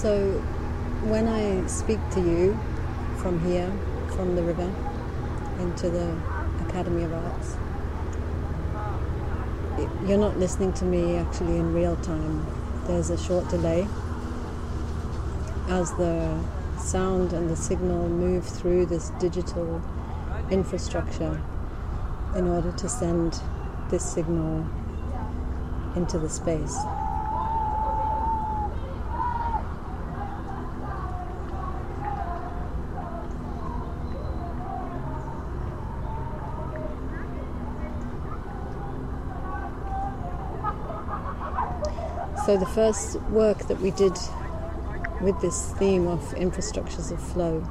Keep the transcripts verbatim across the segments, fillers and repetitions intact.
So when I speak to you from here, from the river, into the Academy of Arts, you're not listening to me actually in real time. There's a short delay as the sound and the signal move through this digital infrastructure in order to send this signal into the space. So the first work that we did with this theme of infrastructures of flow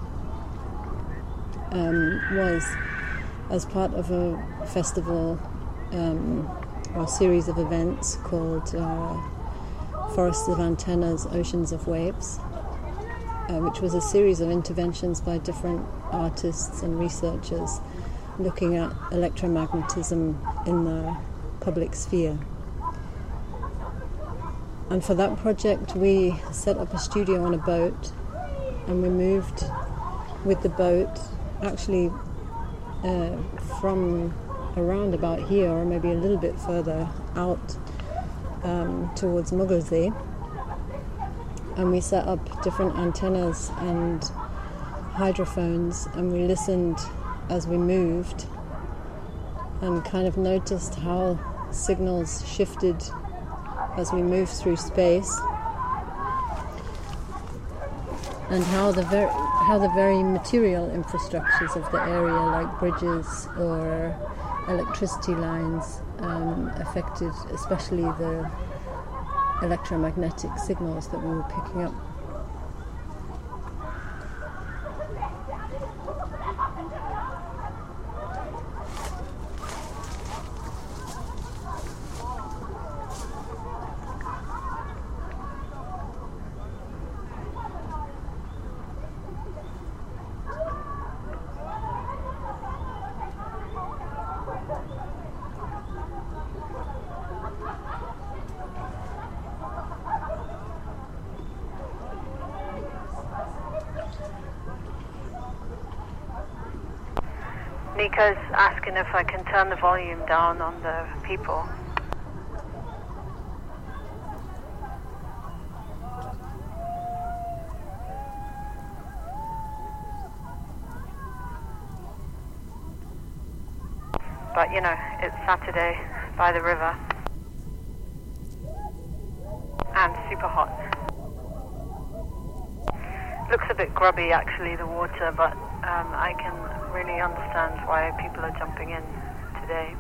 um, was as part of a festival um, or a series of events called uh, Forests of Antennas, Oceans of Waves, uh, which was a series of interventions by different artists and researchers looking at electromagnetism in the public sphere. And for that project, we set up a studio on a boat, and we moved with the boat, actually uh, from around about here, or maybe a little bit further out um, towards Mughazee. And we set up different antennas and hydrophones, and we listened as we moved, and kind of noticed how signals shifted as we move through space, and how the very how the very material infrastructures of the area, like bridges or electricity lines, um, affected especially the electromagnetic signals that we were picking up. Nika's asking if I can turn the volume down on the people. But you know, it's Saturday by the river and super hot. Looks a bit grubby actually, the water, but um, I can really understand why people are jumping in today.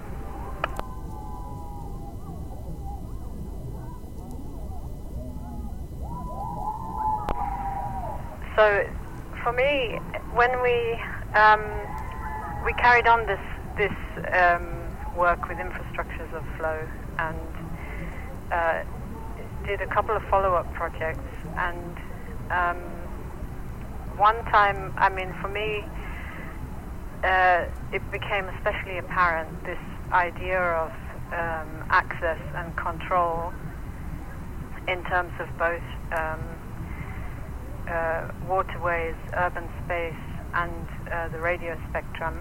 So for me, when we um, we carried on this this um, work with infrastructures of flow, and uh, did a couple of follow-up projects, and um, one time, I mean, for me, uh, it became especially apparent, this idea of um, access and control in terms of both um, uh, waterways, urban space, and uh, the radio spectrum.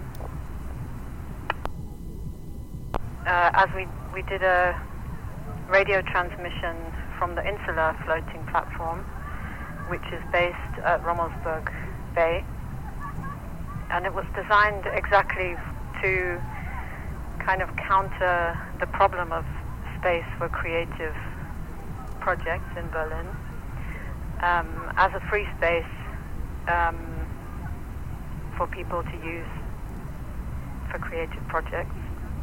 Uh, as we, we did a radio transmission from the Insular Floating Platform, which is based at Rummelsburg Bay, and it was designed exactly to kind of counter the problem of space for creative projects in Berlin um, as a free space um, for people to use for creative projects.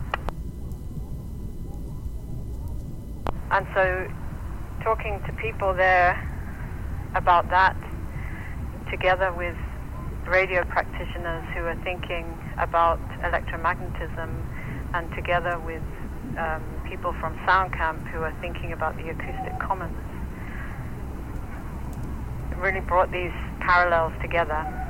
And so talking to people there about that, together with radio practitioners who are thinking about electromagnetism, and together with um, people from SoundCamp who are thinking about the acoustic commons, it really brought these parallels together.